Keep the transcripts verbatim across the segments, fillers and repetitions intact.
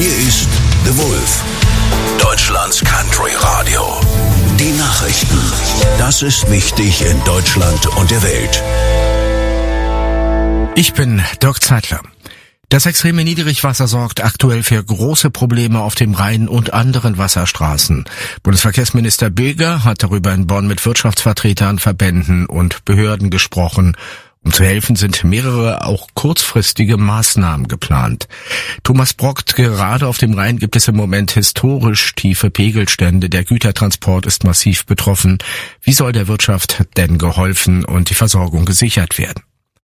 Hier ist The Wolf, Deutschlands Country Radio. Die Nachrichten. Das ist wichtig in Deutschland und der Welt. Ich bin Dirk Zeitler. Das extreme Niedrigwasser sorgt aktuell für große Probleme auf dem Rhein und anderen Wasserstraßen. Bundesverkehrsminister Bilger hat darüber in Bonn mit Wirtschaftsvertretern, Verbänden und Behörden gesprochen. Um zu helfen, sind mehrere auch kurzfristige Maßnahmen geplant. Thomas Brockt, gerade auf dem Rhein gibt es im Moment historisch tiefe Pegelstände. Der Gütertransport ist massiv betroffen. Wie soll der Wirtschaft denn geholfen und die Versorgung gesichert werden?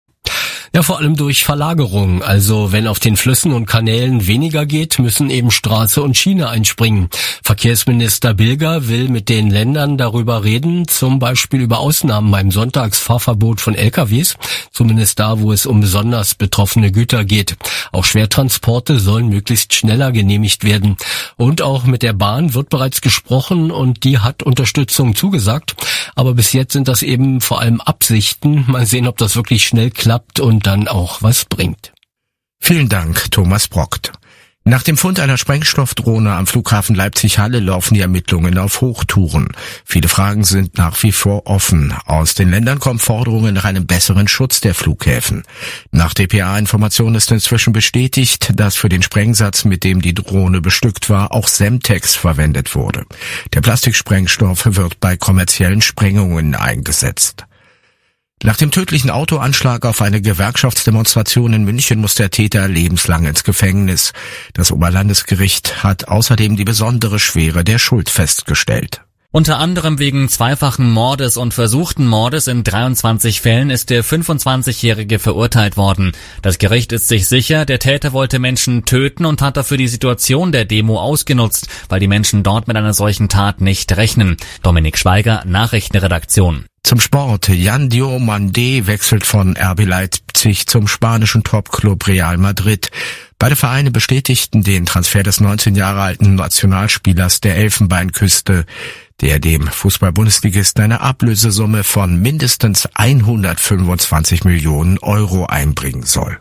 Ja, vor allem durch Verlagerung. Also wenn auf den Flüssen und Kanälen weniger geht, müssen eben Straße und Schiene einspringen. Verkehrsminister Bilger will mit den Ländern darüber reden, zum Beispiel über Ausnahmen beim Sonntagsfahrverbot von L K Ws, zumindest da, wo es um besonders betroffene Güter geht. Auch Schwertransporte sollen möglichst schneller genehmigt werden. Und auch mit der Bahn wird bereits gesprochen und die hat Unterstützung zugesagt. Aber bis jetzt sind das eben vor allem Absichten. Mal sehen, ob das wirklich schnell klappt und dann auch was bringt. Vielen Dank, Thomas Brockt. Nach dem Fund einer Sprengstoffdrohne am Flughafen Leipzig-Halle laufen die Ermittlungen auf Hochtouren. Viele Fragen sind nach wie vor offen. Aus den Ländern kommen Forderungen nach einem besseren Schutz der Flughäfen. Nach D P A-Informationen ist inzwischen bestätigt, dass für den Sprengsatz, mit dem die Drohne bestückt war, auch Semtex verwendet wurde. Der Plastiksprengstoff wird bei kommerziellen Sprengungen eingesetzt. Nach dem tödlichen Autoanschlag auf eine Gewerkschaftsdemonstration in München muss der Täter lebenslang ins Gefängnis. Das Oberlandesgericht hat außerdem die besondere Schwere der Schuld festgestellt. Unter anderem wegen zweifachen Mordes und versuchten Mordes in dreiundzwanzig Fällen ist der fünfundzwanzigjährige verurteilt worden. Das Gericht ist sich sicher, der Täter wollte Menschen töten und hat dafür die Situation der Demo ausgenutzt, weil die Menschen dort mit einer solchen Tat nicht rechnen. Dominik Schweiger, Nachrichtenredaktion. Zum Sport. Yan Diomande wechselt von R B Leipzig zum spanischen Topclub Real Madrid. Beide Vereine bestätigten den Transfer des neunzehn Jahre alten Nationalspielers der Elfenbeinküste, der dem Fußball-Bundesligisten eine Ablösesumme von mindestens hundertfünfundzwanzig Millionen Euro einbringen soll.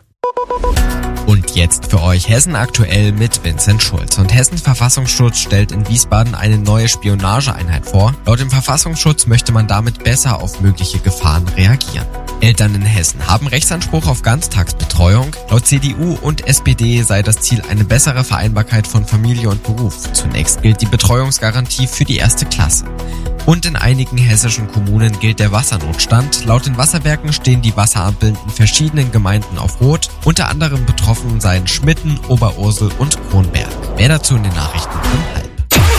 Und jetzt für euch Hessen aktuell mit Vincent Schulz. Und Hessens Verfassungsschutz stellt in Wiesbaden eine neue Spionageeinheit vor. Laut dem Verfassungsschutz möchte man damit besser auf mögliche Gefahren reagieren. Eltern in Hessen haben Rechtsanspruch auf Ganztagsbetreuung. Laut C D U und S P D sei das Ziel eine bessere Vereinbarkeit von Familie und Beruf. Zunächst gilt die Betreuungsgarantie für die erste Klasse. Und in einigen hessischen Kommunen gilt der Wassernotstand. Laut den Wasserwerken stehen die Wasserampeln in verschiedenen Gemeinden auf Rot. Unter anderem betroffen seien Schmitten, Oberursel und Kronberg. Mehr dazu in den Nachrichten um halb.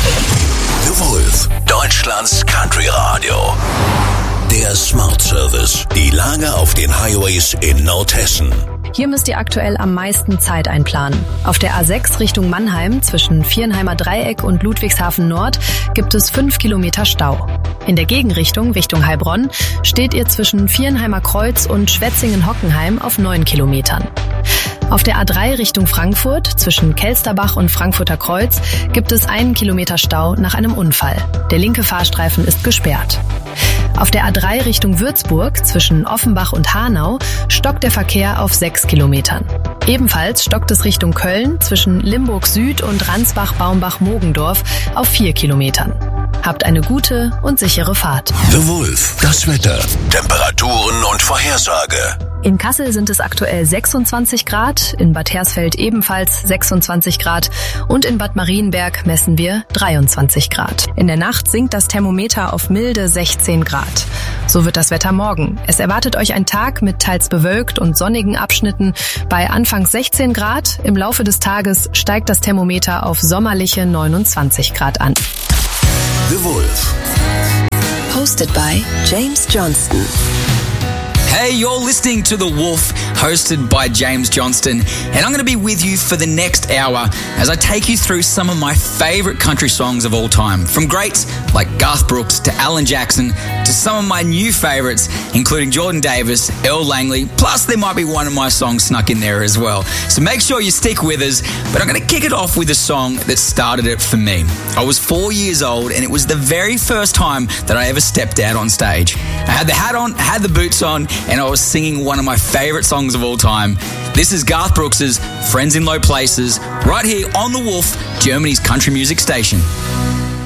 The Wolf, Deutschlands Country Radio. Der Smart Service. Die Lage auf den Highways in Nordhessen. Hier müsst ihr aktuell am meisten Zeit einplanen. Auf der A sechs Richtung Mannheim zwischen Vierenheimer Dreieck und Ludwigshafen Nord gibt es fünf Kilometer Stau. In der Gegenrichtung Richtung Heilbronn steht ihr zwischen Vierenheimer Kreuz und Schwetzingen-Hockenheim auf neun Kilometern. Auf der A drei Richtung Frankfurt zwischen Kelsterbach und Frankfurter Kreuz gibt es einen Kilometer Stau nach einem Unfall. Der linke Fahrstreifen ist gesperrt. Auf der A drei Richtung Würzburg zwischen Offenbach und Hanau stockt der Verkehr auf sechs Kilometern. Ebenfalls stockt es Richtung Köln zwischen Limburg Süd und Ransbach-Baumbach-Mogendorf auf vier Kilometern. Habt eine gute und sichere Fahrt. The Wolf, das Wetter, Temperaturen und Vorhersage. In Kassel sind es aktuell sechsundzwanzig Grad, in Bad Hersfeld ebenfalls sechsundzwanzig Grad und in Bad Marienberg messen wir dreiundzwanzig Grad. In der Nacht sinkt das Thermometer auf milde sechzehn Grad. So wird das Wetter morgen. Es erwartet euch ein Tag mit teils bewölkt und sonnigen Abschnitten bei anfangs sechzehn Grad. Im Laufe des Tages steigt das Thermometer auf sommerliche neunundzwanzig Grad an. The Wolf. Hosted by James Johnston. Hey, you're listening to The Wolf, hosted by James Johnston, and I'm going to be with you for the next hour as I take you through some of my favourite country songs of all time, from greats like Garth Brooks to Alan Jackson to some of my new favourites, including Jordan Davis, Earl Langley, plus there might be one of my songs snuck in there as well. So make sure you stick with us, but I'm going to kick it off with a song that started it for me. I was four years old and it was the very first time that I ever stepped out on stage. I had the hat on, had the boots on, and I was singing one of my favourite songs of all time. This is Garth Brooks' Friends in Low Places, right here on The Wolf, Germany's country music station.